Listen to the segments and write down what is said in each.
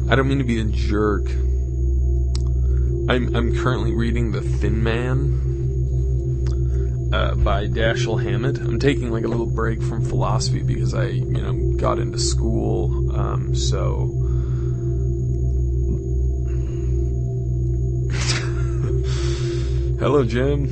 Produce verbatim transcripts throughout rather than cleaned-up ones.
I don't mean to be a jerk. I'm I'm currently reading The Thin Man uh, by Dashiell Hammett. I'm taking like a little break from philosophy because I, you know, got into school. Um, so hello, Jim.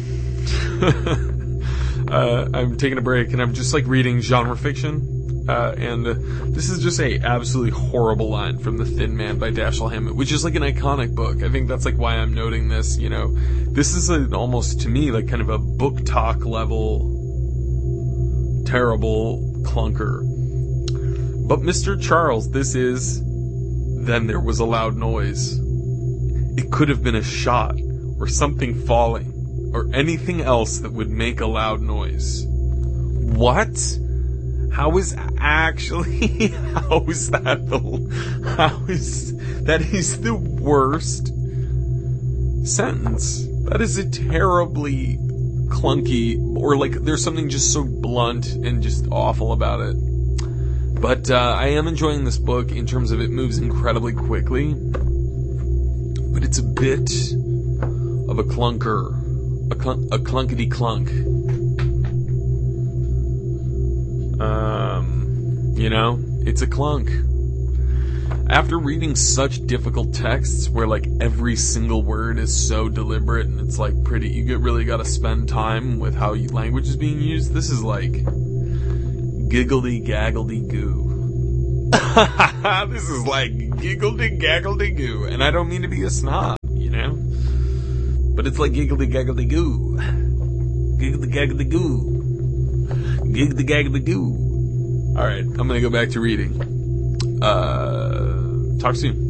uh, I'm taking a break and I'm just like reading genre fiction. Uh, and uh, this is just a absolutely horrible line from The Thin Man by Dashiell Hammett, which is like an iconic book. I think that's like why I'm noting this, you know. This is an almost, to me, like kind of a book talk level terrible clunker. But Mister Charles, this is Then There Was a Loud Noise. It could have been a shot, or something falling, or anything else that would make a loud noise. What? How is actually, how is that the, how is, that is the worst sentence. That is a terribly clunky, or like, there's something just so blunt and just awful about it. But, uh, I am enjoying this book in terms of it moves incredibly quickly. But it's a bit of a clunker. A, clunk, a clunkety clunk. Um, you know, it's a clunk. After reading such difficult texts where like every single word is so deliberate and it's like pretty, you get really gotta spend time with how language is being used, this is like giggledy gaggledy goo. This is like giggledy gaggledy goo. And I don't mean to be a snob, you know? But it's like giggledy gaggledy goo. Giggledy gaggledy goo. Gig the gag the goo. Alright, I'm gonna go back to reading. Uh, talk soon.